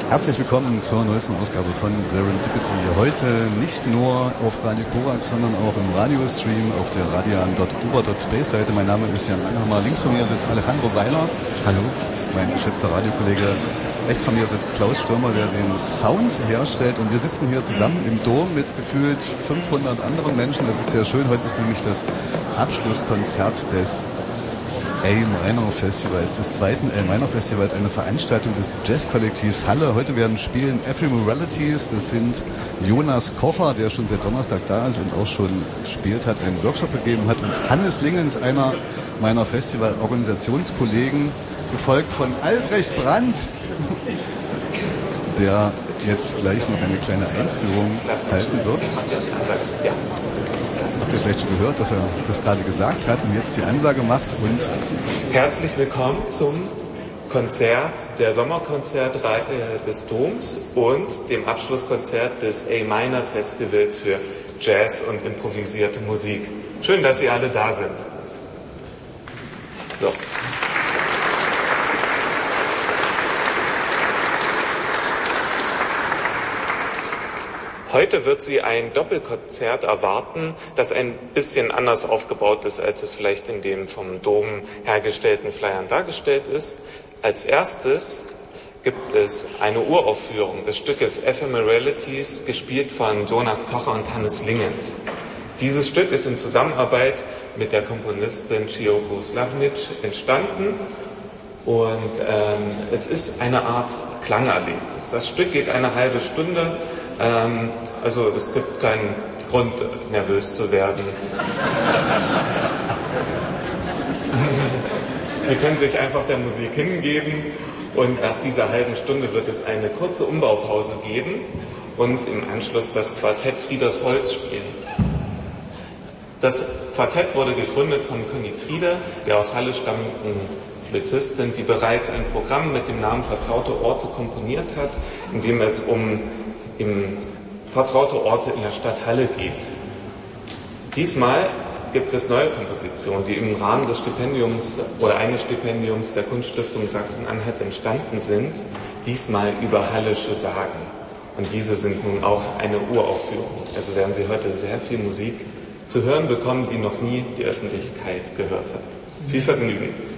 Herzlich willkommen zur neuesten Ausgabe von Serendipity. Heute nicht nur auf Radio Korax, sondern auch im Radiostream auf der radian.uber.space-Seite. Mein Name ist Jan Langhammer. Links von mir sitzt Alejandro Weiler. Hallo. Mein geschätzter Radiokollege. Rechts von mir sitzt Klaus Stürmer, der den Sound herstellt. Und wir sitzen hier zusammen im Dom mit gefühlt 500 anderen Menschen. Das ist sehr schön. Heute ist nämlich das Abschlusskonzert des A-Minor Festivals, des zweiten A-Minor Festivals, eine Veranstaltung des Jazzkollektivs Halle. Heute werden spielen Ephemeralities, das sind Jonas Kocher, der schon seit Donnerstag da ist und auch schon gespielt hat, einen Workshop gegeben hat, und Hannes Lingens, einer meiner Festival-Organisationskollegen, gefolgt von Albrecht Brandt, der jetzt gleich noch eine kleine Einführung halten wird. Habt ihr vielleicht schon gehört, dass er das gerade gesagt hat und jetzt die Ansage macht. Und herzlich willkommen zum Konzert, der Sommerkonzertreihe des Doms und dem Abschlusskonzert des A-Minor Festivals für Jazz und improvisierte Musik. Schön, dass Sie alle da sind. So. Heute wird Sie ein Doppelkonzert erwarten, das ein bisschen anders aufgebaut ist, als es vielleicht in den vom Dom hergestellten Flyern dargestellt ist. Als erstes gibt es eine Uraufführung des Stückes Ephemeralities, gespielt von Jonas Kocher und Hannes Lingens. Dieses Stück ist in Zusammenarbeit mit der Komponistin Chioko Slavnic entstanden und es ist eine Art Klangerlebnis. Das Stück geht eine halbe Stunde. Also es gibt keinen Grund, nervös zu werden. Sie können sich einfach der Musik hingeben und nach dieser halben Stunde wird es eine kurze Umbaupause geben und im Anschluss das Quartett Trieders Holz spielen. Das Quartett wurde gegründet von Conny Trieder, der aus Halle stammenden Flötistin, die bereits ein Programm mit dem Namen Vertraute Orte komponiert hat, in dem es um vertraute Orte in der Stadt Halle geht. Diesmal gibt es neue Kompositionen, die im Rahmen des Stipendiums oder eines Stipendiums der Kunststiftung Sachsen-Anhalt entstanden sind, diesmal über hallische Sagen. Und diese sind nun auch eine Uraufführung. Also werden Sie heute sehr viel Musik zu hören bekommen, die noch nie die Öffentlichkeit gehört hat. Viel Vergnügen!